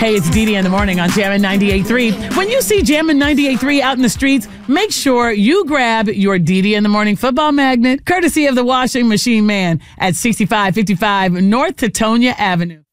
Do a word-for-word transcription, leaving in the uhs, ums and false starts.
Hey, it's Dee Dee in the morning on Jammin' ninety-eight point three. When you see Jammin' ninety-eight point three out in the streets, make sure you grab your Dee Dee in the morning football magnet, courtesy of the washing machine man at sixty-five fifty-five North Tetonia Avenue.